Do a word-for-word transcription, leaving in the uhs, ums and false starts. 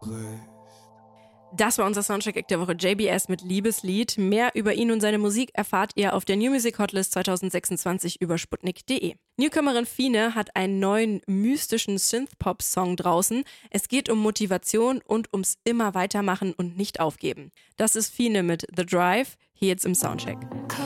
Das war unser Soundcheck der Woche, J B S mit Liebeslied. Mehr über ihn und seine Musik erfahrt ihr auf der New Music Hotlist zwanzig sechsundzwanzig über sputnik punkt de. Newcomerin Fine hat einen neuen mystischen Synth-Pop-Song draußen. Es geht um Motivation und ums immer weitermachen und nicht aufgeben. Das ist Fine mit The Drive, hier jetzt im Soundcheck.